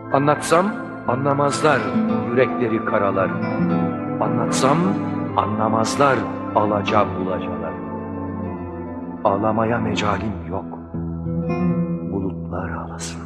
Anlatsam anlamazlar, yürekleri karalar. Anlatsam anlamazlar, alaca bulacalar. Ağlamaya mecalim yok, bulutlar ağlasın.